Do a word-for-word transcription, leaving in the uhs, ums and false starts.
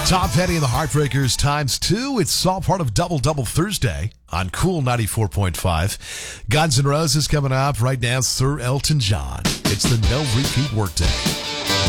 Tom Petty and the Heartbreakers times two. It's all part of Double Double Thursday on Cool ninety-four point five. Guns N' Roses coming up right now. Sir Elton John. It's the No Repeat Workday.